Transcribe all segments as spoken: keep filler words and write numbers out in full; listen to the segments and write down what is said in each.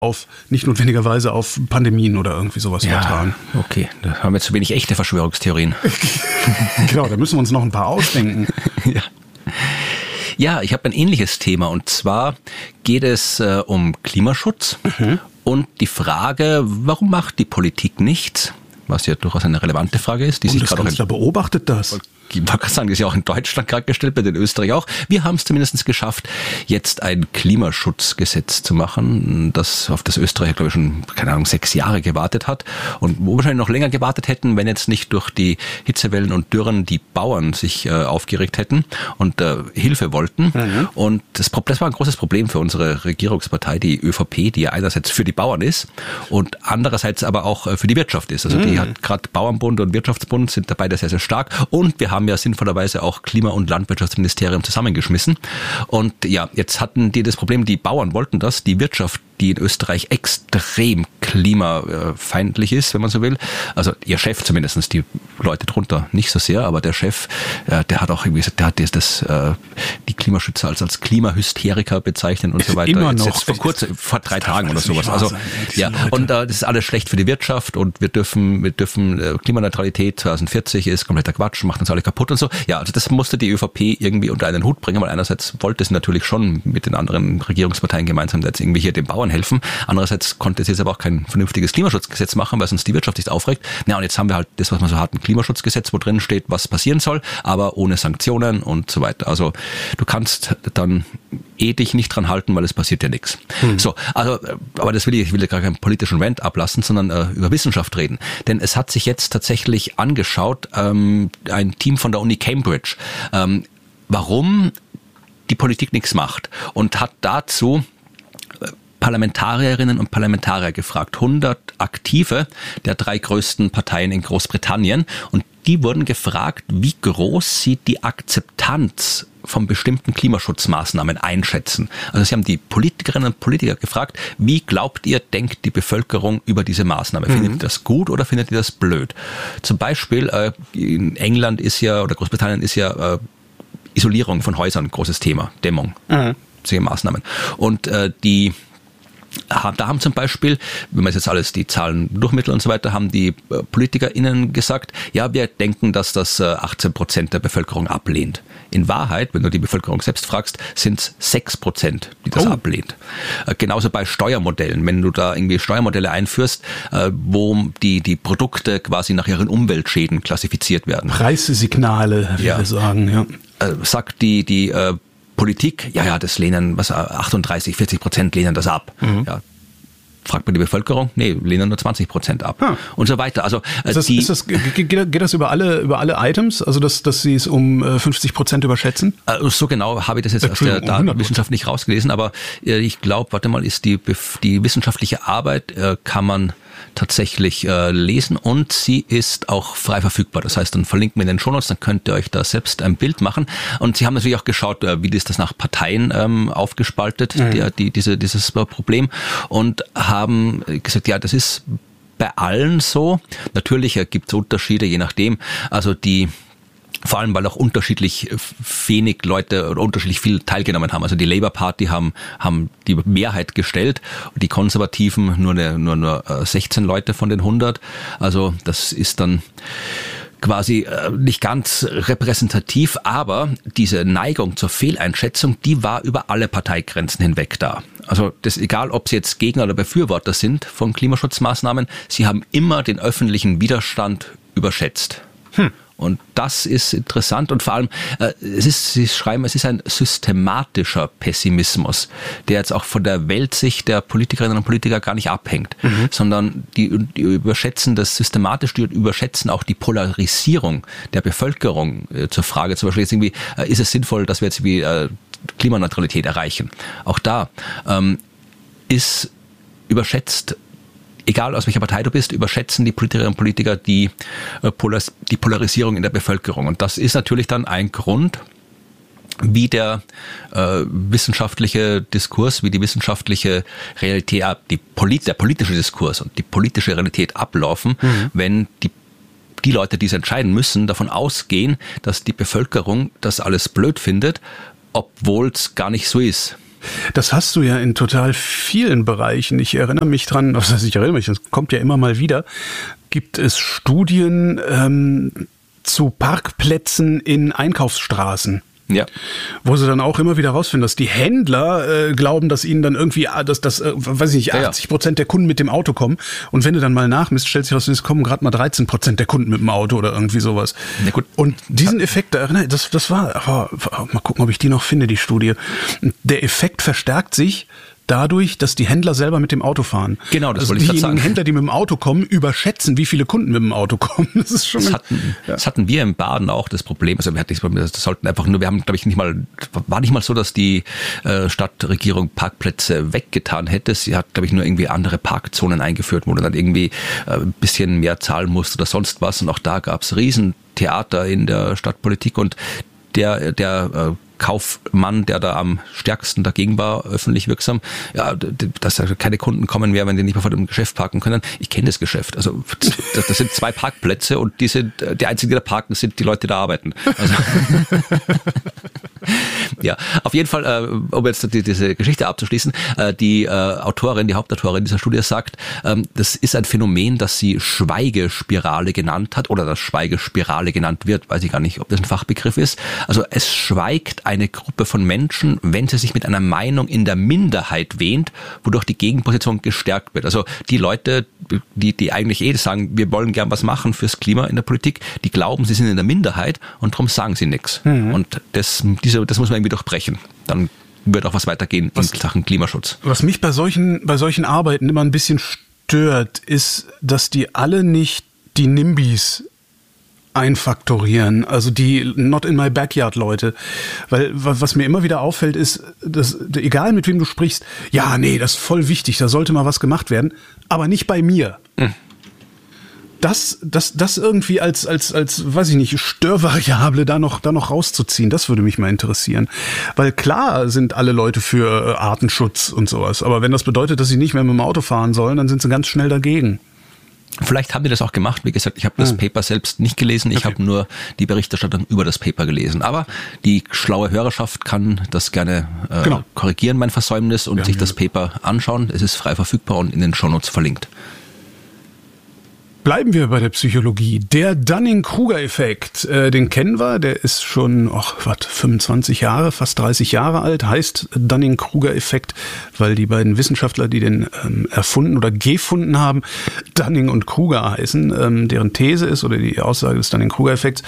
auf, nicht notwendigerweise auf Pandemien oder irgendwie sowas ja, übertragen. Okay, da haben wir zu wenig echte Verschwörungstheorien. Genau, da müssen wir uns noch ein paar ausdenken. ja. ja, ich habe ein ähnliches Thema und zwar geht es äh, um Klimaschutz mhm. und die Frage, warum macht die Politik nichts? Was ja durchaus eine relevante Frage ist. Die und sich das Kanzler beobachtet das. Ich wollte gerade sagen, das ist ja auch in Deutschland gerade gestellt, bei den Österreich auch. Wir haben es zumindest geschafft, jetzt ein Klimaschutzgesetz zu machen, das auf das Österreich, glaube ich, schon, keine Ahnung, sechs Jahre gewartet hat und wo wahrscheinlich noch länger gewartet hätten, wenn jetzt nicht durch die Hitzewellen und Dürren die Bauern sich äh, aufgeregt hätten und äh, Hilfe wollten. Mhm. Und das, das war ein großes Problem für unsere Regierungspartei, die ÖVP, die ja einerseits für die Bauern ist und andererseits aber auch äh, für die Wirtschaft ist. Also mhm. die hat gerade Bauernbund und Wirtschaftsbund sind da beide sehr, sehr stark und wir haben ja sinnvollerweise auch Klima- und Landwirtschaftsministerium zusammengeschmissen. Und ja, jetzt hatten die das Problem, die Bauern wollten das, die Wirtschaft, die in Österreich extrem klimafeindlich ist, wenn man so will. Also ihr Chef zumindest, die Leute drunter nicht so sehr, aber der Chef, der hat auch irgendwie gesagt, der hat das, das die Klimaschützer als, als Klimahysteriker bezeichnet und so weiter. Immer jetzt, noch. Jetzt vor kurzem, vor drei Tagen oder sowas. Also sein, ja, Leute. und äh, das ist alles schlecht für die Wirtschaft und wir dürfen, wir dürfen äh, Klimaneutralität zwanzig vierzig ist kompletter Quatsch, macht uns alle kaputt und so. Ja, also das musste die ÖVP irgendwie unter einen Hut bringen, weil einerseits wollte sie natürlich schon mit den anderen Regierungsparteien gemeinsam jetzt irgendwie hier den Bauern helfen. Andererseits konnte sie jetzt aber auch kein vernünftiges Klimaschutzgesetz machen, weil sonst die Wirtschaft sich aufregt. Ja, und jetzt haben wir halt das, was man so hat, ein Klimaschutzgesetz, wo drin steht, was passieren soll, aber ohne Sanktionen und so weiter. Also du kannst dann eh dich nicht dran halten, weil es passiert ja nichts. Hm. So, also, aber das will ich, ich will ja gar keinen politischen Rant ablassen, sondern äh, über Wissenschaft reden. Denn es hat sich jetzt tatsächlich angeschaut, ähm, ein Team von der Uni Cambridge, ähm, warum die Politik nichts macht und hat dazu Parlamentarierinnen und Parlamentarier gefragt, hundert Aktive der drei größten Parteien in Großbritannien, und die wurden gefragt, wie groß sie die Akzeptanz von bestimmten Klimaschutzmaßnahmen einschätzen. Also sie haben die Politikerinnen und Politiker gefragt, wie glaubt ihr, denkt die Bevölkerung über diese Maßnahme? Findet mhm. ihr das gut oder findet ihr das blöd? Zum Beispiel äh, in England ist ja, oder Großbritannien ist ja äh, Isolierung von Häusern ein großes Thema, Dämmung, mhm. solche Maßnahmen. Und äh, die Da haben zum Beispiel, wenn man jetzt alles die Zahlen durchmitteln und so weiter, haben die PolitikerInnen gesagt, ja, wir denken, dass das achtzehn Prozent der Bevölkerung ablehnt. In Wahrheit, wenn du die Bevölkerung selbst fragst, sind es sechs Prozent, die das oh. ablehnt. Genauso bei Steuermodellen. Wenn du da irgendwie Steuermodelle einführst, wo die, die Produkte quasi nach ihren Umweltschäden klassifiziert werden. Preissesignale, wie ja. wir sagen, ja. Sagt die, die Politik, ja, ja, das lehnen, was, achtunddreißig, vierzig Prozent lehnen das ab. Mhm. Ja. Fragt man die Bevölkerung? Nee, lehnen nur zwanzig Prozent ab. Hm. Und so weiter. Also, ist das, die, ist das, geht, geht das über alle, über alle Items? Also, dass, dass Sie es um fünfzig Prozent überschätzen? So genau habe ich das jetzt aus der Datenwissenschaft nicht rausgelesen, aber ich glaube, warte mal, ist die, die wissenschaftliche Arbeit, kann man tatsächlich äh, lesen, und sie ist auch frei verfügbar. Das heißt, dann verlinken wir in den Shownotes, dann könnt ihr euch da selbst ein Bild machen. Und sie haben natürlich auch geschaut, äh, wie ist das nach Parteien ähm, aufgespaltet, mhm. der, die, diese, dieses Problem, und haben gesagt, ja, das ist bei allen so. Natürlich äh, gibt es Unterschiede, je nachdem. Also die Vor allem, weil auch unterschiedlich wenig Leute oder unterschiedlich viel teilgenommen haben. Also die Labour Party haben, haben die Mehrheit gestellt, die Konservativen nur, eine, nur, nur sechzehn Leute von den hundert. Also das ist dann quasi nicht ganz repräsentativ, aber diese Neigung zur Fehleinschätzung, die war über alle Parteigrenzen hinweg da. Also das egal, ob sie jetzt Gegner oder Befürworter sind von Klimaschutzmaßnahmen, sie haben immer den öffentlichen Widerstand überschätzt. Hm. Und das ist interessant, und vor allem, äh, es ist, Sie schreiben, es ist ein systematischer Pessimismus, der jetzt auch von der Weltsicht der Politikerinnen und Politiker gar nicht abhängt, mhm. sondern die, die überschätzen das systematisch, die überschätzen auch die Polarisierung der Bevölkerung äh, zur Frage, zum Beispiel jetzt irgendwie, äh, ist es sinnvoll, dass wir jetzt irgendwie äh, Klimaneutralität erreichen? Auch da ähm, ist überschätzt, egal aus welcher Partei du bist, überschätzen die Politikerinnen und Politiker die, die Polarisierung in der Bevölkerung. Und das ist natürlich dann ein Grund, wie der äh, wissenschaftliche Diskurs, wie die wissenschaftliche Realität, die Polit, der politische Diskurs und die politische Realität ablaufen, mhm. wenn die die Leute, die es entscheiden müssen, davon ausgehen, dass die Bevölkerung das alles blöd findet, obwohl es gar nicht so ist. Das hast du ja in total vielen Bereichen. Ich erinnere mich dran, also ich erinnere mich, das kommt ja immer mal wieder, gibt es Studien ähm, zu Parkplätzen in Einkaufsstraßen. Ja. Wo sie dann auch immer wieder rausfinden, dass die Händler äh, glauben, dass ihnen dann irgendwie, dass, dass äh, weiß ich nicht, achtzig Prozent der Kunden mit dem Auto kommen. Und wenn du dann mal nachmisst, stellt sich raus, es kommen gerade mal dreizehn Prozent der Kunden mit dem Auto oder irgendwie sowas. Ja, gut. Und diesen Effekt, das, das war, aber, mal gucken, ob ich die noch finde, die Studie. Der Effekt verstärkt sich dadurch, dass die Händler selber mit dem Auto fahren. Genau, das also wollte ich gerade sagen. Die Händler, die mit dem Auto kommen, überschätzen, wie viele Kunden mit dem Auto kommen. Das ist schon. Das hatten, ja. das hatten wir in Baden auch das Problem. Also wir hatten das Problem, das sollten einfach nur, wir haben, glaube ich, nicht mal, war nicht mal so, dass die äh, Stadtregierung Parkplätze weggetan hätte. Sie hat, glaube ich, nur irgendwie andere Parkzonen eingeführt, wo du dann irgendwie äh, ein bisschen mehr zahlen musst oder sonst was. Und auch da gab es Riesentheater in der Stadtpolitik und der, der äh, Kaufmann, der da am stärksten dagegen war, öffentlich wirksam, ja, dass da keine Kunden kommen mehr, wenn die nicht mehr vor dem Geschäft parken können. Ich kenne das Geschäft. Also das, das sind zwei Parkplätze und die sind, die einzigen, die da parken, sind die Leute, die da arbeiten. Also ja, auf jeden Fall, äh, um jetzt die, diese Geschichte abzuschließen, äh, die äh, Autorin, die Hauptautorin dieser Studie sagt, ähm, das ist ein Phänomen, das sie Schweigespirale genannt hat oder das Schweigespirale genannt wird, weiß ich gar nicht, ob das ein Fachbegriff ist. Also es schweigt eine Gruppe von Menschen, wenn sie sich mit einer Meinung in der Minderheit wähnt, wodurch die Gegenposition gestärkt wird. Also die Leute, die, die eigentlich eh sagen, wir wollen gern was machen fürs Klima in der Politik, die glauben, sie sind in der Minderheit und darum sagen sie nichts. Mhm. Und das, diese, das muss man irgendwie durchbrechen. Dann wird auch was weitergehen was, in Sachen Klimaschutz. Was mich bei solchen, bei solchen Arbeiten immer ein bisschen stört, ist, dass die alle nicht die NIMBYs einfaktorieren, also die Not in my backyard Leute, weil was mir immer wieder auffällt ist, dass egal mit wem du sprichst, ja, nee, das ist voll wichtig, da sollte mal was gemacht werden, aber nicht bei mir. Mhm. Das, das, das irgendwie als, als, als, weiß ich nicht, Störvariable da noch, da noch rauszuziehen, das würde mich mal interessieren. Weil klar sind alle Leute für Artenschutz und sowas, aber wenn das bedeutet, dass sie nicht mehr mit dem Auto fahren sollen, dann sind sie ganz schnell dagegen. Vielleicht haben die das auch gemacht. Wie gesagt, ich habe das hm. Paper selbst nicht gelesen. Ich okay. habe nur die Berichterstattung über das Paper gelesen. Aber die schlaue Hörerschaft kann das gerne äh, genau. korrigieren, mein Versäumnis, und ja, sich ja. das Paper anschauen. Es ist frei verfügbar und in den Shownotes verlinkt. Bleiben wir bei der Psychologie. Der Dunning-Kruger-Effekt, äh, den kennen wir, der ist schon ach, was, fünfundzwanzig Jahre, fast dreißig Jahre alt, heißt Dunning-Kruger-Effekt, weil die beiden Wissenschaftler, die den ähm, erfunden oder gefunden haben, Dunning und Kruger heißen. Ähm, deren These ist, oder die Aussage des Dunning-Kruger-Effekts,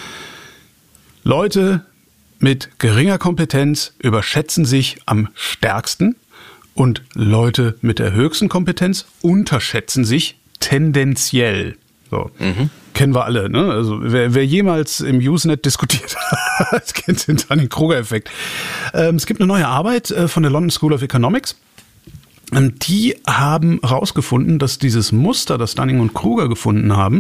Leute mit geringer Kompetenz überschätzen sich am stärksten und Leute mit der höchsten Kompetenz unterschätzen sich tendenziell. So. Mhm. Kennen wir alle, ne? Also wer, wer jemals im Usenet diskutiert hat, kennt den Dunning-Kruger-Effekt. Ähm, es gibt eine neue Arbeit äh, von der London School of Economics. Ähm, die haben herausgefunden, dass dieses Muster, das Dunning und Kruger gefunden haben,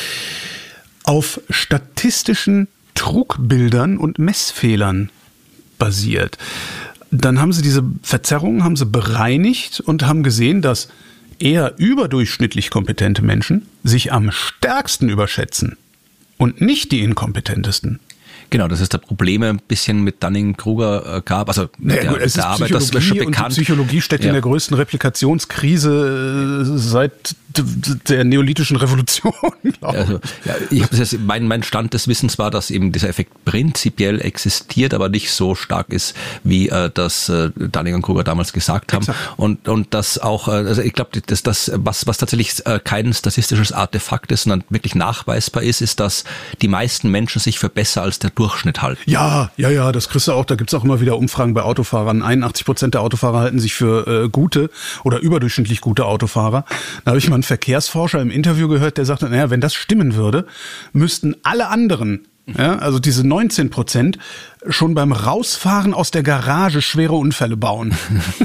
auf statistischen Trugbildern und Messfehlern basiert. Dann haben sie diese Verzerrungen haben sie bereinigt und haben gesehen, dass eher überdurchschnittlich kompetente Menschen sich am stärksten überschätzen und nicht die inkompetentesten. Genau, dass es da Probleme ein bisschen mit Dunning-Kruger gab. Also naja, der, gut, es der ist Arbeit, das ist schon bekannt. Und die Psychologie steckt ja. in der größten Replikationskrise seit der neolithischen Revolution, glaube also, ja, ich. Habe das, mein, mein Stand des Wissens war, dass eben dieser Effekt prinzipiell existiert, aber nicht so stark ist, wie äh, das äh, Dunning und Kruger damals gesagt haben. Exakt. Und und das auch, äh, also ich glaube, dass das, was, was tatsächlich äh, kein statistisches Artefakt ist, sondern wirklich nachweisbar ist, ist, dass die meisten Menschen sich für besser als der Durchschnitt halten. Ja, ja, ja, das kriegst du auch, da gibt's auch immer wieder Umfragen bei Autofahrern. einundachtzig Prozent der Autofahrer halten sich für äh, gute oder überdurchschnittlich gute Autofahrer. Da habe ich mal einen Verkehrsforscher im Interview gehört, der sagte, naja, wenn das stimmen würde, müssten alle anderen, ja, also diese neunzehn Prozent, schon beim Rausfahren aus der Garage schwere Unfälle bauen.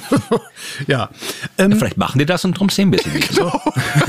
ja. Ähm, ja. Vielleicht machen die das und drum sehen wir sie nicht. Genau.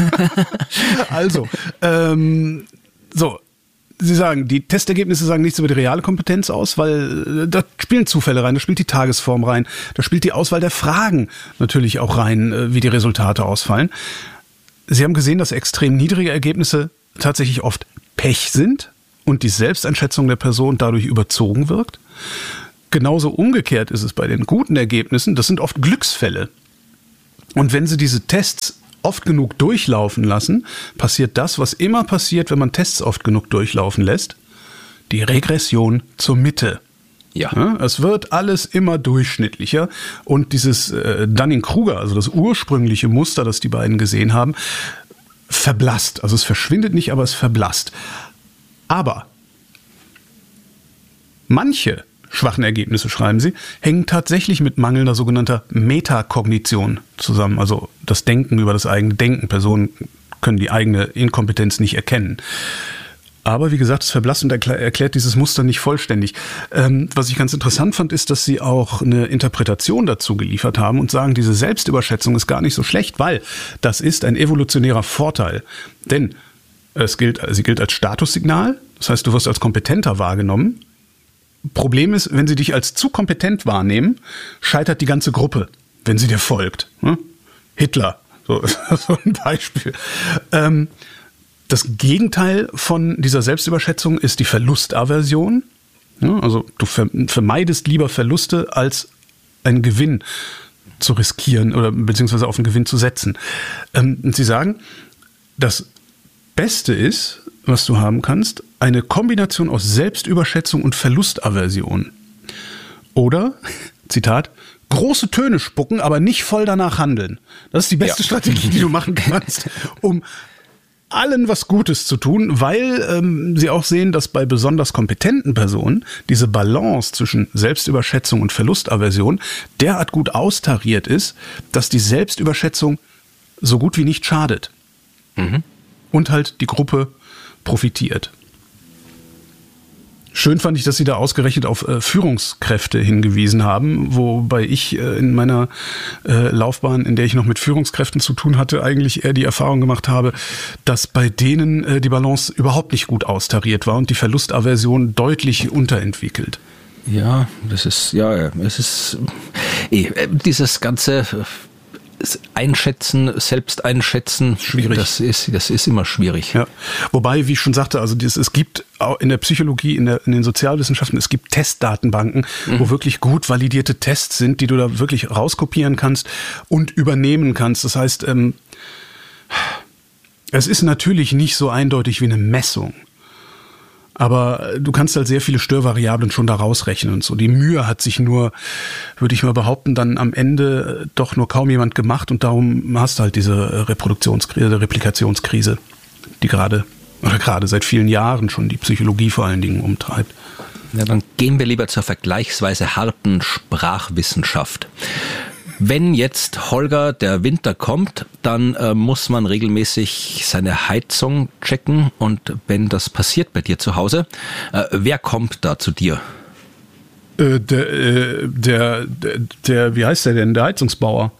also, ähm, so. Sie sagen, die Testergebnisse sagen nichts über die reale Kompetenz aus, weil da spielen Zufälle rein, da spielt die Tagesform rein, da spielt die Auswahl der Fragen natürlich auch rein, wie die Resultate ausfallen. Sie haben gesehen, dass extrem niedrige Ergebnisse tatsächlich oft Pech sind und die Selbsteinschätzung der Person dadurch überzogen wirkt. genauso umgekehrt ist es bei den guten Ergebnissen. Das sind oft Glücksfälle. Und wenn Sie diese Tests oft genug durchlaufen lassen, passiert das, was immer passiert, wenn man Tests oft genug durchlaufen lässt, die Regression zur Mitte. Ja. Ja, es wird alles immer durchschnittlicher und dieses äh, Dunning-Kruger, also das ursprüngliche Muster, das die beiden gesehen haben, verblasst. Also es verschwindet nicht, aber es verblasst. Aber manche schwachen Ergebnisse, schreiben sie, hängen tatsächlich mit mangelnder sogenannter Metakognition zusammen. Also das Denken über das eigene Denken. Personen können die eigene Inkompetenz nicht erkennen. Aber wie gesagt, es verblasst und erklär, erklärt dieses Muster nicht vollständig. Ähm, was ich ganz interessant fand, ist, dass sie auch eine Interpretation dazu geliefert haben und sagen, diese Selbstüberschätzung ist gar nicht so schlecht, weil das ist ein evolutionärer Vorteil. Denn es gilt, sie gilt als Statussignal, das heißt, du wirst als kompetenter wahrgenommen. Problem ist, wenn sie dich als zu kompetent wahrnehmen, scheitert die ganze Gruppe, wenn sie dir folgt. Hm? Hitler, so, so ein Beispiel. Ähm, das Gegenteil von dieser Selbstüberschätzung ist die Verlustaversion. Ja, also du vermeidest lieber Verluste, als einen Gewinn zu riskieren oder beziehungsweise auf einen Gewinn zu setzen. Ähm, und sie sagen, das Beste ist, was du haben kannst, eine Kombination aus Selbstüberschätzung und Verlustaversion. Oder, Zitat, große Töne spucken, aber nicht voll danach handeln. Das ist die beste ja. Strategie, die du machen kannst, um allen was Gutes zu tun, weil ähm, sie auch sehen, dass bei besonders kompetenten Personen diese Balance zwischen Selbstüberschätzung und Verlustaversion derart gut austariert ist, dass die Selbstüberschätzung so gut wie nicht schadet. Mhm. Und halt die Gruppe profitiert. Schön fand ich, dass Sie da ausgerechnet auf äh, Führungskräfte hingewiesen haben, wobei ich äh, in meiner äh, Laufbahn, in der ich noch mit Führungskräften zu tun hatte, eigentlich eher die Erfahrung gemacht habe, dass bei denen äh, die Balance überhaupt nicht gut austariert war und die Verlustaversion deutlich unterentwickelt. Ja, das ist, ja, es ist eh, dieses ganze Einschätzen, selbst einschätzen, schwierig. Das ist, das ist immer schwierig. Ja. Wobei, wie ich schon sagte, also das, es gibt auch in der Psychologie, in, der, in den Sozialwissenschaften, es gibt Testdatenbanken, mhm. wo wirklich gut validierte Tests sind, die du da wirklich rauskopieren kannst und übernehmen kannst. Das heißt, ähm, es ist natürlich nicht so eindeutig wie eine Messung. Aber du kannst halt sehr viele Störvariablen schon da rausrechnen und so. Die Mühe hat sich nur, würde ich mal behaupten, dann am Ende doch nur kaum jemand gemacht und darum hast du halt diese Reproduktionskrise, Replikationskrise, die gerade, oder gerade seit vielen Jahren schon die Psychologie vor allen Dingen umtreibt. Ja, dann gehen wir lieber zur vergleichsweise harten Sprachwissenschaft. Wenn jetzt, Holger, der Winter kommt, dann äh, muss man regelmäßig seine Heizung checken. Und wenn das passiert bei dir zu Hause, äh, wer kommt da zu dir? Äh, der, äh, der, der, der, wie heißt der denn? Der Heizungsbauer.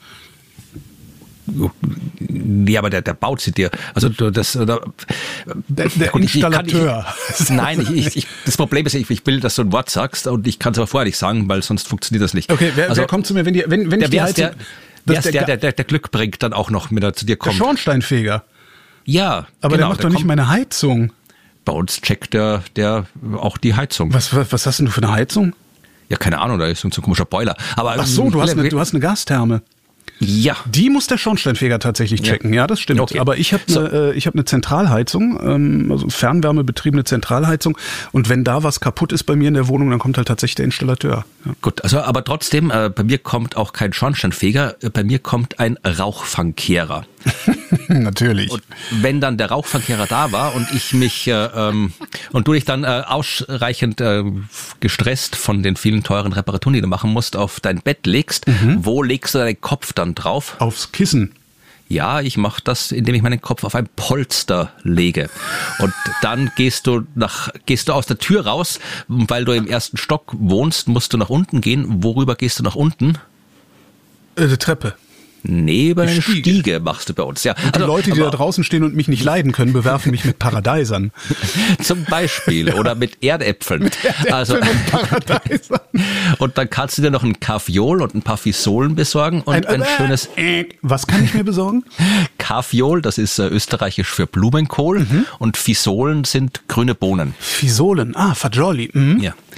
Ja, aber der, der baut sie dir. Also das, oder, der, der gut, Installateur. Ich, ich, nein, ich, ich, ich, das Problem ist, ich, ich will, dass du ein Wort sagst und ich kann es aber vorher nicht sagen, weil sonst funktioniert das nicht. Okay, wer, also, wer kommt zu mir, wenn, die, wenn, wenn der, ich die Heizung... Der, der, der, der, der, der Glück bringt, dann auch noch mit er zu dir kommt. Der Schornsteinfeger. Ja, aber genau, der macht der doch nicht meine Heizung. Bei uns checkt der, der auch die Heizung. Was, was, was hast denn du für eine Heizung? Ja, keine Ahnung, da ist so ein komischer Boiler. Aber, ach so, du hast, eine, du hast eine Gastherme. Ja. Die muss der Schornsteinfeger tatsächlich checken, ja, ja das stimmt. Okay. Aber ich habe eine so. äh, ich hab eine Zentralheizung, ähm, also fernwärmebetriebene Zentralheizung. Und wenn da was kaputt ist bei mir in der Wohnung, dann kommt halt tatsächlich der Installateur. Ja. Gut, also aber trotzdem, äh, bei mir kommt auch kein Schornsteinfeger, äh, bei mir kommt ein Rauchfangkehrer. Natürlich. Und wenn dann der Rauchfangkehrer da war und ich mich äh, ähm, und du dich dann äh, ausreichend äh, gestresst von den vielen teuren Reparaturen, die du machen musst, auf dein Bett legst, mhm. wo legst du deinen Kopf dann drauf? Aufs Kissen. Ja, ich mache das, indem ich meinen Kopf auf ein Polster lege. Und dann gehst du nach, gehst du aus der Tür raus, weil du im ersten Stock wohnst, musst du nach unten gehen. Worüber gehst du nach unten? Äh, die Treppe. Nee, über eine Stiege. Stiege machst du bei uns. Ja. Und die also, Leute, die da draußen stehen und mich nicht leiden können, bewerfen mich mit Paradeisern. Zum Beispiel. Ja. Oder mit Erdäpfeln. Mit Erdäpfeln also, und Paradeisern. Und dann kannst du dir noch ein Kaffeeol und ein paar Fisolen besorgen und ein, ein, ein schönes... Was kann ich mir besorgen? Kaffeeol, das ist äh, österreichisch für Blumenkohl. Mhm. Und Fisolen sind grüne Bohnen. Fisolen, ah, Fagioli. Mhm. Ja.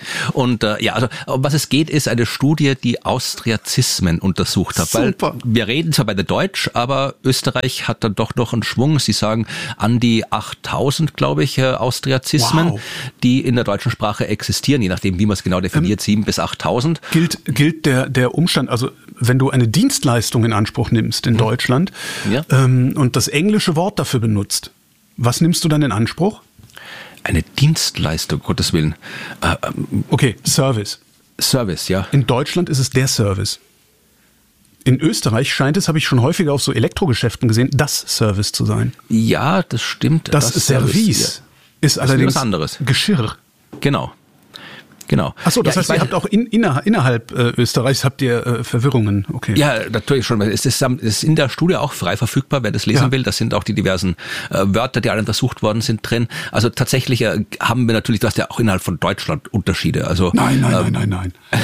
Und äh, ja, also um was es geht, ist eine Studie, die Austriazismen untersucht hat. Super. Weil wir reden zwar bei der Deutsch, aber Österreich hat dann doch noch einen Schwung. Sie sagen an die achttausend, glaube ich, äh, Austriazismen, wow. die in der deutschen Sprache existieren, je nachdem, wie man es genau definiert, ähm, sieben bis achttausend. Gilt, gilt der, der Umstand, also wenn du eine Dienstleistung in Anspruch nimmst in hm. Deutschland ja. ähm, und das englische Wort dafür benutzt, was nimmst du dann in Anspruch? Eine Dienstleistung, Gottes Willen. Äh, okay, Service. Service, ja. In Deutschland ist es der Service. In Österreich scheint es, habe ich schon häufiger auf so Elektrogeschäften gesehen, das Service zu sein. Ja, das stimmt. Das, das Service, Service ja. ist das allerdings was anderes. Geschirr. Genau. Genau. Ach so, das ja, heißt, ihr habt auch in, inner, innerhalb äh, Österreichs habt ihr äh, Verwirrungen. Okay. Ja, natürlich schon. Es ist, es ist in der Studie auch frei verfügbar, wer das lesen ja. will. Das sind auch die diversen äh, Wörter, die alle untersucht worden sind, drin. Also tatsächlich äh, haben wir natürlich, du hast ja auch innerhalb von Deutschland Unterschiede. Also, nein, nein, ähm, nein, nein, nein.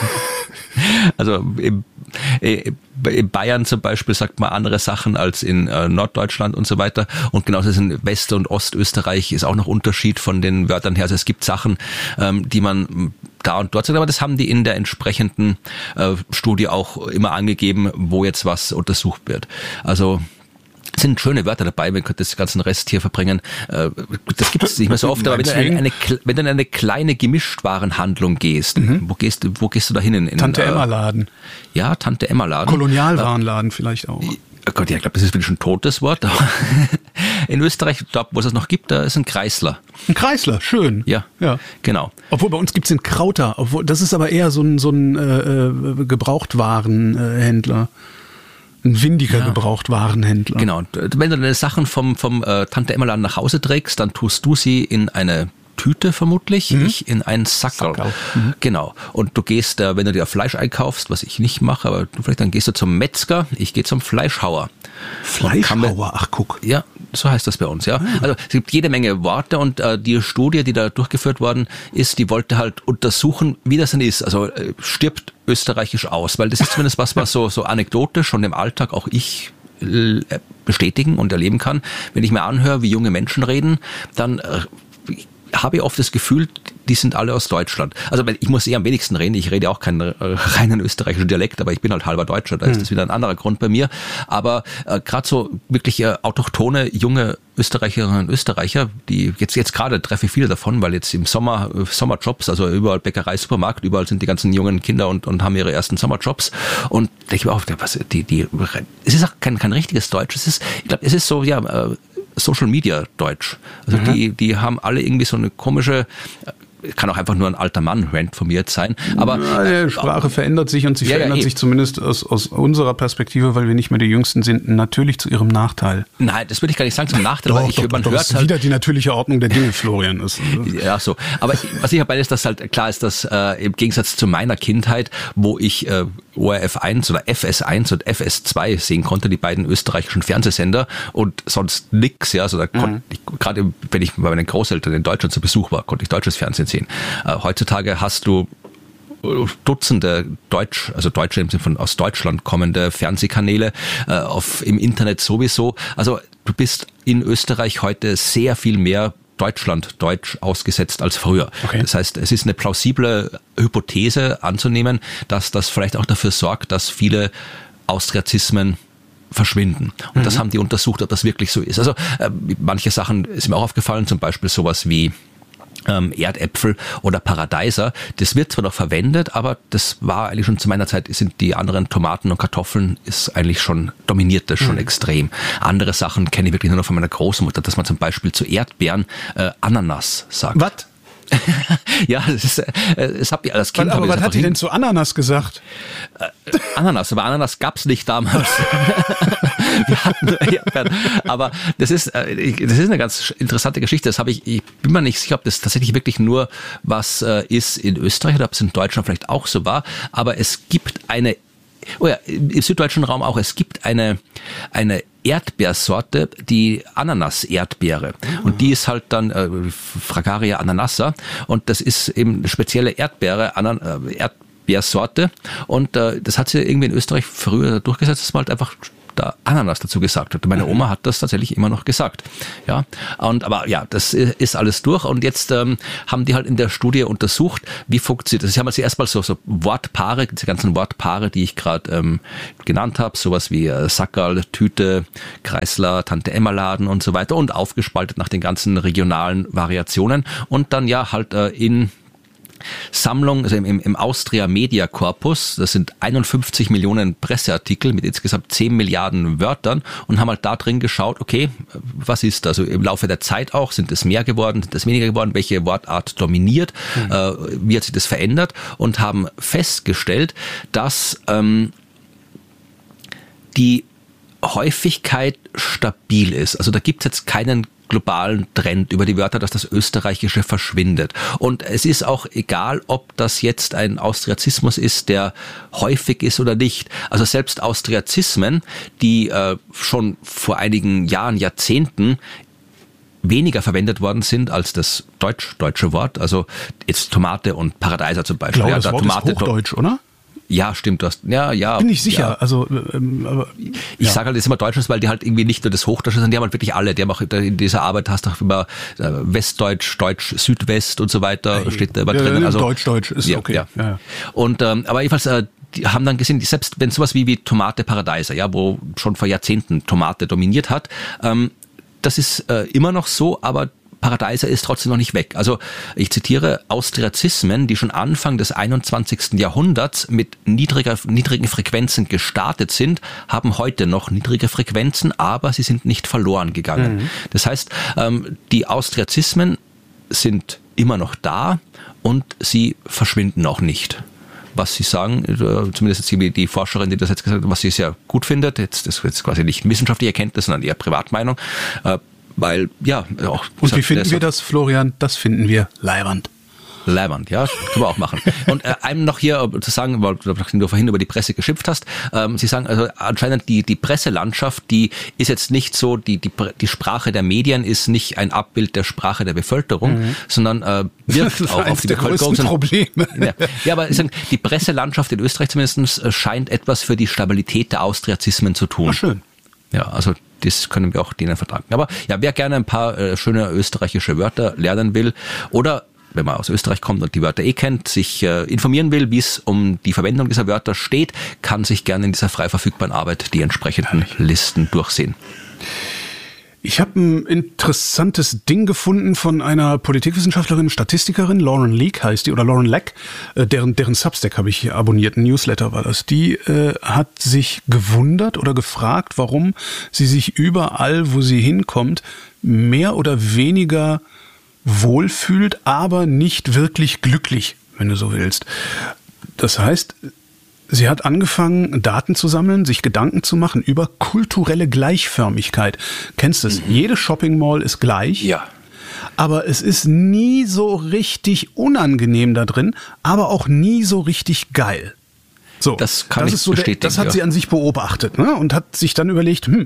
Also im, in Bayern zum Beispiel sagt man andere Sachen als in äh, Norddeutschland und so weiter. Und genauso ist in West- und Ostösterreich ist auch noch Unterschied von den Wörtern her. Also es gibt Sachen, ähm, die man da und dort sagt, aber das haben die in der entsprechenden äh, Studie auch immer angegeben, wo jetzt was untersucht wird. Also es sind schöne Wörter dabei, man könnte den ganzen Rest hier verbringen. Das gibt es nicht mehr so oft, aber wenn du in eine, wenn du in eine kleine Gemischtwarenhandlung gehst, mhm. wo gehst du, wo gehst du da hin? In, in, Tante-Emma-Laden. Ja, Tante-Emma-Laden. Kolonialwarenladen vielleicht auch. Oh Gott, ja, ich glaube, das ist wirklich ein totes Wort. In Österreich, dort, wo es das noch gibt, da ist ein Kreisler. Ein Kreisler, schön. Ja, ja. Genau. Obwohl bei uns gibt es den Krauter. Obwohl, das ist aber eher so ein, so ein äh, Gebrauchtwarenhändler. Ein windiger ja. Gebrauchtwarenhändler. Genau. Und wenn du deine Sachen vom, vom äh, Tante-Emma-Laden nach Hause trägst, dann tust du sie in eine Tüte vermutlich, mhm. ich in einen Sackerl. Sackerl. Mhm. Genau. Und du gehst, äh, wenn du dir Fleisch einkaufst, was ich nicht mache, aber du vielleicht dann gehst du zum Metzger, ich gehe zum Fleischhauer. Fleischhauer, ach guck. Ja, so heißt das bei uns, ja. Ah. Also es gibt jede Menge Worte und äh, die Studie, die da durchgeführt worden ist, die wollte halt untersuchen, wie das denn ist. Also äh, stirbt österreichisch aus, weil das ist zumindest was, was so, so anekdotisch schon im Alltag auch ich äh, bestätigen und erleben kann. Wenn ich mir anhöre, wie junge Menschen reden, dann äh, habe ich oft das Gefühl, die sind alle aus Deutschland. Also ich muss eher am wenigsten reden. Ich rede auch keinen reinen österreichischen Dialekt, aber ich bin halt halber Deutscher. Da ist das wieder ein anderer Grund bei mir. Aber äh, gerade so wirklich äh, autochthone, junge Österreicherinnen und Österreicher, die jetzt jetzt gerade treffe ich viele davon, weil jetzt im Sommer Sommerjobs, also überall Bäckerei, Supermarkt, überall sind die ganzen jungen Kinder und und haben ihre ersten Sommerjobs. Und denke ich mir auch, was die die es ist auch kein kein richtiges Deutsch. Es ist, ich glaube, es ist so ja. Äh, Social Media Deutsch. Also mhm. die, die haben alle irgendwie so eine komische, kann auch einfach nur ein alter Mann-Rant von mir jetzt sein. Aber ja, die Sprache äh, verändert sich und sie ja, verändert ja, sich zumindest aus, aus unserer Perspektive, weil wir nicht mehr die Jüngsten sind, natürlich zu ihrem Nachteil. Nein, das würde ich gar nicht sagen zum Nachteil, doch, weil ich, doch, man doch, hört das ist halt wieder die natürliche Ordnung der Dinge, Florian. Ist, ja, so. Aber was ich dabei ist, dass halt klar ist, dass äh, im Gegensatz zu meiner Kindheit, wo ich äh, O R F eins oder F S eins und F S zwei sehen konnte, die beiden österreichischen Fernsehsender und sonst nix, ja, also da konnte mhm. ich, gerade wenn ich bei meinen Großeltern in Deutschland zu Besuch war, konnte ich deutsches Fernsehen sehen. Äh, heutzutage hast du Dutzende Deutsch, also Deutsche im Sinne von aus Deutschland kommende Fernsehkanäle, äh, auf, im Internet sowieso. Also du bist in Österreich heute sehr viel mehr Deutschland Deutsch ausgesetzt als früher. Okay. Das heißt, es ist eine plausible Hypothese anzunehmen, dass das vielleicht auch dafür sorgt, dass viele Austriazismen verschwinden. Und mhm. das haben die untersucht, ob das wirklich so ist. Also äh, manche Sachen ist mir auch aufgefallen, zum Beispiel sowas wie ähm, Erdäpfel oder Paradeiser. Das wird zwar noch verwendet, aber das war eigentlich schon zu meiner Zeit, sind die anderen Tomaten und Kartoffeln, ist eigentlich schon, dominiert das schon mhm. extrem. Andere Sachen kenne ich wirklich nur noch von meiner Großmutter, dass man zum Beispiel zu Erdbeeren äh, Ananas sagt. Was? Ja, das ist, äh, es hab ich als Kind. Aber was hat die denn zu Ananas gesagt? Äh, Ananas, aber Ananas gab's nicht damals. Wir hatten Erdbeeren. Aber das ist, äh, das ist eine ganz interessante Geschichte. Das habe ich, ich bin mir nicht sicher, ob das tatsächlich wirklich nur was äh, ist in Österreich oder ob es in Deutschland vielleicht auch so war. Aber es gibt eine, oh ja, im süddeutschen Raum auch, es gibt eine, eine Erdbeersorte, die Ananas-Erdbeere. Und die ist halt dann äh, Fragaria ananassa. Und das ist eben eine spezielle Erdbeere, Anan äh, Erdbeersorte. Und äh, das hat sich irgendwie in Österreich früher durchgesetzt, dass man halt einfach da Ananas dazu gesagt hat. Meine Oma hat das tatsächlich immer noch gesagt. Ja, und aber ja, das ist alles durch und jetzt ähm, haben die halt in der Studie untersucht, wie funktioniert das. Sie haben also erstmal so, so Wortpaare, diese ganzen Wortpaare, die ich gerade ähm, genannt habe, sowas wie äh, Sackerl, Tüte, Kreisler, Tante Emma Laden und so weiter und aufgespaltet nach den ganzen regionalen Variationen und dann ja halt äh, in Sammlung, also im, im Austria Media Corpus, das sind einundfünfzig Millionen Presseartikel mit insgesamt zehn Milliarden Wörtern und haben halt da drin geschaut, okay, was ist also im Laufe der Zeit auch, sind es mehr geworden, sind es weniger geworden, welche Wortart dominiert, mhm. äh, wie hat sich das verändert und haben festgestellt, dass ähm, die Häufigkeit stabil ist. Also da gibt es jetzt keinen globalen Trend über die Wörter, dass das Österreichische verschwindet. Und es ist auch egal, ob das jetzt ein Austriazismus ist, der häufig ist oder nicht. Also selbst Austriazismen, die äh, schon vor einigen Jahren, Jahrzehnten weniger verwendet worden sind als das deutsch-deutsche Wort. Also jetzt Tomate und Paradeiser zum Beispiel. Ich glaube, ja, das da Wort Tomate, ist Hochdeutsch, oder? Ja, stimmt. Du hast, ja, ja. Bin ich sicher. Ja. Also, ähm, aber, ich ja. sage halt jetzt immer Deutsch, weil die halt irgendwie nicht nur das Hochdeutsche sind, die haben halt wirklich alle. Die haben auch in dieser Arbeit hast du auch immer Westdeutsch, Deutsch, Südwest und so weiter, hey. steht da immer drinnen. Also Deutsch, Deutsch ist ja, okay. Ja. Ja. Und ähm, aber jedenfalls äh, die haben dann gesehen, selbst wenn sowas wie, wie Tomate Paradeiser, ja, wo schon vor Jahrzehnten Tomate dominiert hat, ähm, das ist äh, immer noch so, aber Paradeiser ist trotzdem noch nicht weg. Also ich zitiere, Austriazismen, die schon Anfang des einundzwanzigsten Jahrhunderts mit niedriger, niedrigen Frequenzen gestartet sind, haben heute noch niedrige Frequenzen, aber sie sind nicht verloren gegangen. Mhm. Das heißt, die Austriazismen sind immer noch da und sie verschwinden auch nicht. Was sie sagen, zumindest jetzt die Forscherin, die das jetzt gesagt hat, was sie sehr gut findet, jetzt, das ist jetzt quasi nicht wissenschaftliche Erkenntnis, sondern eher Privatmeinung, weil, ja, auch. Und wie finden wir das, Florian? Das finden wir leibernd. Leibernd, ja, können wir auch machen. Und äh, einem noch hier zu sagen, weil du vorhin über die Presse geschimpft hast, ähm, Sie sagen, also anscheinend die die Presselandschaft, die ist jetzt nicht so, die die die Sprache der Medien ist nicht ein Abbild der Sprache der Bevölkerung, mhm. sondern äh, wirkt auch auf die der Bevölkerung. Probleme. Ja, ja, aber sagen, die Presselandschaft in Österreich zumindest scheint etwas für die Stabilität der Austriazismen zu tun. Ach, schön. Ja, also das können wir auch denen vertragen. Aber ja, wer gerne ein paar äh, schöne österreichische Wörter lernen will oder wenn man aus Österreich kommt und die Wörter eh kennt, sich äh, informieren will, wie es um die Verwendung dieser Wörter steht, kann sich gerne in dieser frei verfügbaren Arbeit die entsprechenden Herrlich. Listen durchsehen. Ich habe ein interessantes Ding gefunden von einer Politikwissenschaftlerin, Statistikerin, Lauren Leak heißt die, oder Lauren Leck, äh, deren, deren Substack habe ich hier abonniert, ein Newsletter war das. Die äh, hat sich gewundert oder gefragt, warum sie sich überall, wo sie hinkommt, mehr oder weniger wohlfühlt, aber nicht wirklich glücklich, wenn du so willst. Das heißt, sie hat angefangen, Daten zu sammeln, sich Gedanken zu machen über kulturelle Gleichförmigkeit. Kennst du es? Mhm. Jede Shopping Mall ist gleich. Ja. Aber es ist nie so richtig unangenehm da drin, aber auch nie so richtig geil. So, das kann das ich ist so bestätigen. Der, das hat ja. sie an sich beobachtet, ne? Und hat sich dann überlegt, hm,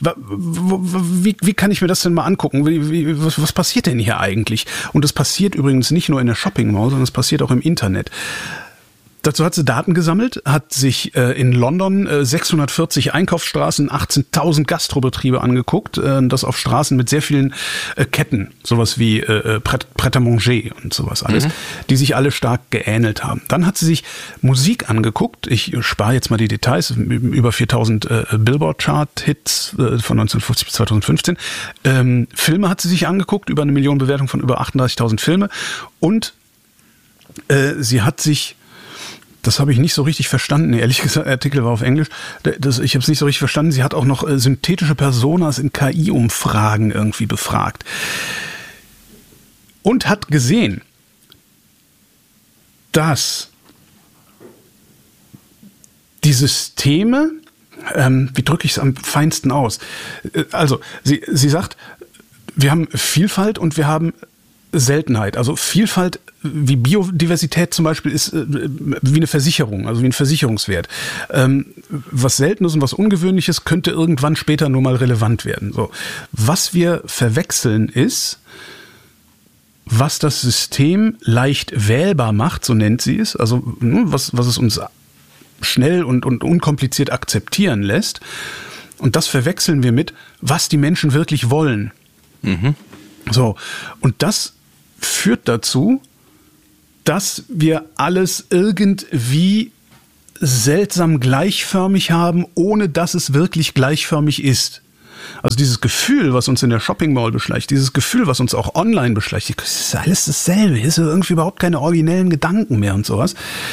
wie, wie kann ich mir das denn mal angucken? Wie, wie, was, was passiert denn hier eigentlich? Und es passiert übrigens nicht nur in der Shopping Mall, sondern es passiert auch im Internet. Dazu hat sie Daten gesammelt, hat sich äh, in London äh, sechshundertvierzig Einkaufsstraßen, achtzehntausend Gastrobetriebe angeguckt, äh, das auf Straßen mit sehr vielen äh, Ketten, sowas wie äh, Pret-à-Manger und sowas alles, mhm. die sich alle stark geähnelt haben. Dann hat sie sich Musik angeguckt, ich spare jetzt mal die Details, über viertausend äh, Billboard-Chart-Hits äh, von neunzehnhundertfünfzig bis zweitausendfünfzehn. Ähm, Filme hat sie sich angeguckt, über eine Million Bewertung von über achtunddreißigtausend Filme und äh, sie hat sich Das habe ich nicht so richtig verstanden. Ehrlich gesagt, der Artikel war auf Englisch. Das, ich habe es nicht so richtig verstanden. Sie hat auch noch äh, synthetische Personas in K I-Umfragen irgendwie befragt. Und hat gesehen, dass die Systeme, ähm, wie drücke ich es am feinsten aus? Also, sie, sie sagt, wir haben Vielfalt und wir haben Seltenheit. Also Vielfalt wie Biodiversität zum Beispiel ist äh, wie eine Versicherung, also wie ein Versicherungswert. Ähm, was Seltenes und was Ungewöhnliches könnte irgendwann später nur mal relevant werden. So. Was wir verwechseln ist, was das System leicht wählbar macht, so nennt sie es, also was, was es uns schnell und, und unkompliziert akzeptieren lässt. Und das verwechseln wir mit, was die Menschen wirklich wollen. Mhm. So, und das führt dazu, dass wir alles irgendwie seltsam gleichförmig haben, ohne dass es wirklich gleichförmig ist. Also dieses Gefühl, was uns in der Shopping Mall beschleicht, dieses Gefühl, was uns auch online beschleicht, das ist alles dasselbe, hier ist irgendwie überhaupt keine originellen Gedanken mehr und sowas.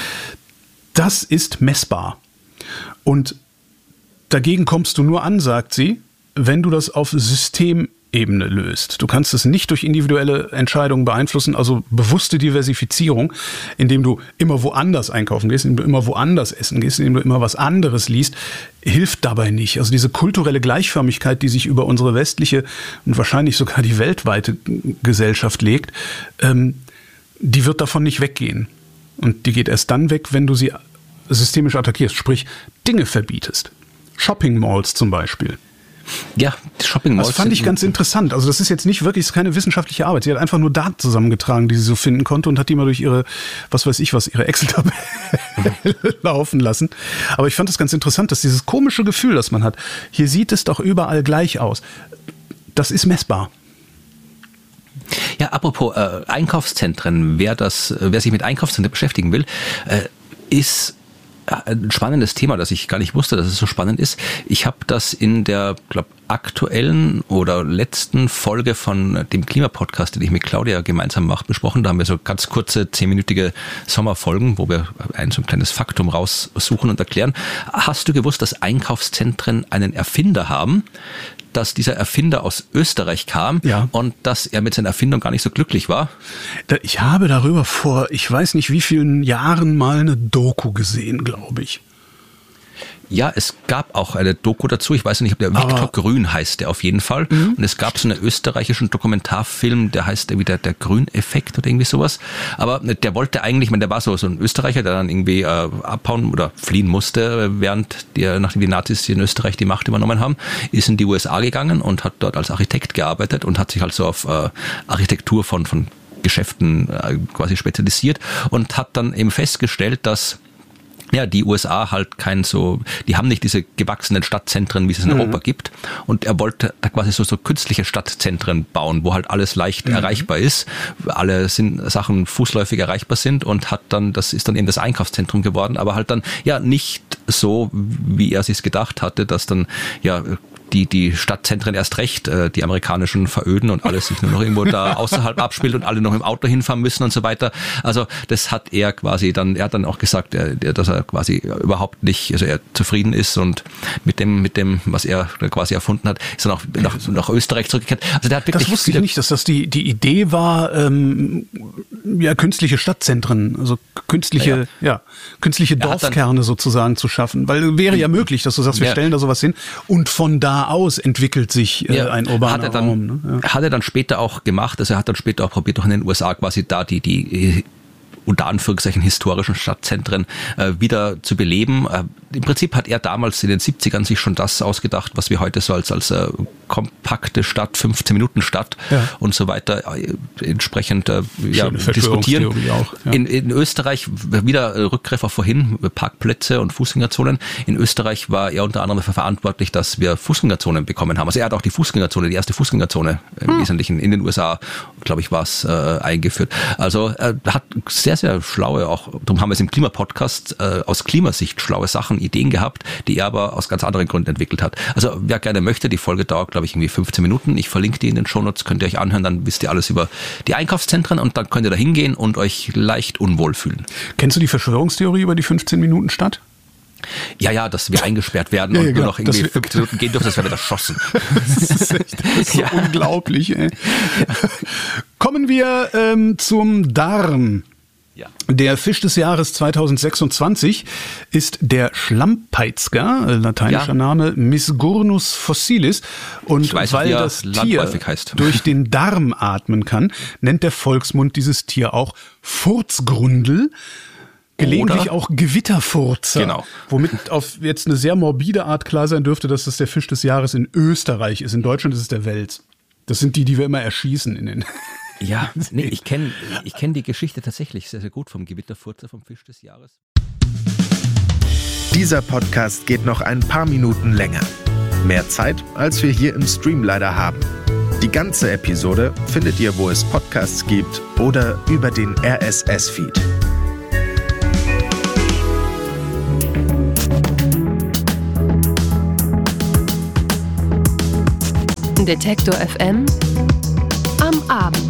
Das ist messbar. Und dagegen kommst du nur an, sagt sie, wenn du das auf Systemebene löst. Du kannst es nicht durch individuelle Entscheidungen beeinflussen, also bewusste Diversifizierung, indem du immer woanders einkaufen gehst, indem du immer woanders essen gehst, indem du immer was anderes liest, hilft dabei nicht. Also diese kulturelle Gleichförmigkeit, die sich über unsere westliche und wahrscheinlich sogar die weltweite Gesellschaft legt, ähm, die wird davon nicht weggehen. Und die geht erst dann weg, wenn du sie systemisch attackierst, sprich Dinge verbietest. Shopping Malls zum Beispiel. Ja, Shopping Malls. Das fand ich ganz interessant. Also das ist jetzt nicht wirklich, ist keine wissenschaftliche Arbeit. Sie hat einfach nur Daten zusammengetragen, die sie so finden konnte und hat die mal durch ihre, was weiß ich was, ihre Excel-Tabelle laufen lassen. Aber ich fand es ganz interessant, dass dieses komische Gefühl, das man hat, hier sieht es doch überall gleich aus. Das ist messbar. Ja, apropos äh, Einkaufszentren, wer das, wer sich mit Einkaufszentren beschäftigen will, äh, ist ein spannendes Thema, das ich gar nicht wusste, dass es so spannend ist. Ich habe das in der, glaube aktuellen oder letzten Folge von dem Klimapodcast, den ich mit Claudia gemeinsam mache, besprochen. Da haben wir so ganz kurze, zehnminütige Sommerfolgen, wo wir ein so ein kleines Faktum raussuchen und erklären. Hast du gewusst, dass Einkaufszentren einen Erfinder haben? Dass dieser Erfinder aus Österreich kam, ja, und dass er mit seiner Erfindung gar nicht so glücklich war? Ich habe darüber vor, ich weiß nicht wie vielen Jahren mal eine Doku gesehen, glaube ich. Ja, es gab auch eine Doku dazu. Ich weiß nicht, ob der Viktor Aber Grün heißt, der auf jeden Fall. Mhm. Und es gab so einen österreichischen Dokumentarfilm, der heißt irgendwie der, der Grün-Effekt oder irgendwie sowas. Aber der wollte eigentlich, ich meine, der war so, so ein Österreicher, der dann irgendwie äh, abhauen oder fliehen musste, während die, nachdem die Nazis in Österreich die Macht übernommen haben, ist in die U S A gegangen und hat dort als Architekt gearbeitet und hat sich also auf äh, Architektur von, von Geschäften äh, quasi spezialisiert und hat dann eben festgestellt, dass ja, die U S A halt kein so, die haben nicht diese gewachsenen Stadtzentren, wie es in mhm. Europa gibt. Und er wollte da quasi so, so künstliche Stadtzentren bauen, wo halt alles leicht mhm. erreichbar ist, alle sind, Sachen fußläufig erreichbar sind und hat dann, das ist dann eben das Einkaufszentrum geworden, aber halt dann ja nicht so, wie er sich's gedacht hatte, dass dann ja die die Stadtzentren erst recht, äh, die amerikanischen veröden und alles sich nur noch irgendwo da außerhalb abspielt und alle noch im Auto hinfahren müssen und so weiter. Also das hat er quasi dann, er hat dann auch gesagt, äh, dass er quasi überhaupt nicht, also er zufrieden ist und mit dem, mit dem, was er quasi erfunden hat, ist dann auch nach, nach Österreich zurückgekehrt. Also der hat wirklich. Das wusste ich nicht, dass das die die Idee war, ähm, ja künstliche Stadtzentren, also künstliche, ja, ja. ja künstliche Dorfkerne sozusagen zu schaffen, weil wäre ja möglich, dass du sagst, wir ja. stellen da sowas hin und von da aus entwickelt sich äh, ja, ein urbaner hat er dann, Raum. Ne? Ja. Hat er dann später auch gemacht, also er hat dann später auch probiert, auch in den U S A quasi da die, die unter Anführungszeichen historischen Stadtzentren äh, wieder zu beleben. Äh, Im Prinzip hat er damals in den siebzigern sich schon das ausgedacht, was wir heute so als, als äh, kompakte Stadt, fünfzehn-Minuten-Stadt ja. und so weiter äh, entsprechend äh, ja, diskutieren. Auch, ja. In, in Österreich, wieder äh, Rückgriff auf vorhin, Parkplätze und Fußgängerzonen. In Österreich war er unter anderem dafür verantwortlich, dass wir Fußgängerzonen bekommen haben. Also er hat auch die Fußgängerzone, die erste Fußgängerzone im hm. Wesentlichen in den U S A, glaube ich, war es äh, eingeführt. Also er hat sehr sehr schlaue, auch darum haben wir es im Klimapodcast äh, aus Klimasicht schlaue Sachen, Ideen gehabt, die er aber aus ganz anderen Gründen entwickelt hat. Also wer gerne möchte, die Folge dauert, glaube ich, irgendwie fünfzehn Minuten. Ich verlinke die in den Shownotes, könnt ihr euch anhören, dann wisst ihr alles über die Einkaufszentren und dann könnt ihr da hingehen und euch leicht unwohl fühlen. Kennst du die Verschwörungstheorie über die fünfzehn-Minuten-Stadt? Ja, ja, dass wir eingesperrt werden ja, und ja, nur noch irgendwie fünfzehn Minuten gehen dürfen, das werden wir erschossen. Das ist, echt, das ist so ja. unglaublich. Ey. Ja. Kommen wir ähm, zum Darm. Ja. Der Fisch des Jahres zweitausendsechsundzwanzig ist der Schlammpeitzger, lateinischer ja. Name Misgurnus fossilis. Und weiß, weil das Tier durch den Darm atmen kann, nennt der Volksmund dieses Tier auch Furzgrundel. Gelegentlich Oder? auch Gewitterfurzer. Genau. Womit auf jetzt eine sehr morbide Art klar sein dürfte, dass das der Fisch des Jahres in Österreich ist. In Deutschland ist es der Wels. Das sind die, die wir immer erschießen in den... Ja, nee, ich kenne ich kenn die Geschichte tatsächlich sehr, sehr gut vom Gewitterfurzer, vom Fisch des Jahres. Dieser Podcast geht noch ein paar Minuten länger. Mehr Zeit, als wir hier im Stream leider haben. Die ganze Episode findet ihr, wo es Podcasts gibt oder über den R S S-Feed. Detektor F M am Abend.